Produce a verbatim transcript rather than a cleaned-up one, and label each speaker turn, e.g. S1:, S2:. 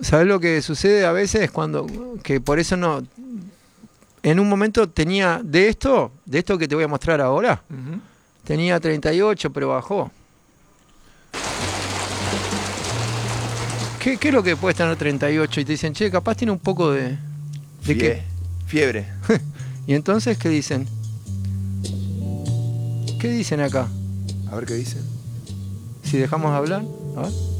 S1: ¿Sabes lo que sucede a veces cuando, que por eso no, en un momento tenía, de esto, de esto que te voy a mostrar ahora, uh-huh. tenía treinta y ocho, pero bajó. ¿Qué, ¿Qué es lo que puede tener treinta y ocho? Y te dicen, che, capaz tiene un poco de... ¿De
S2: Fie
S1: qué?
S2: Fiebre.
S1: Y entonces, ¿qué dicen? ¿Qué dicen acá?
S2: A ver qué dicen.
S1: Si dejamos de hablar, a ver.